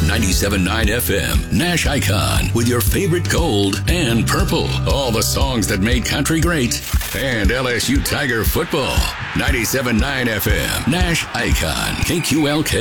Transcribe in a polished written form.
97.9 FM, Nash Icon, with your favorite gold and purple. All the songs that made country great. And LSU Tiger football. 97.9 FM, Nash Icon, KQLK.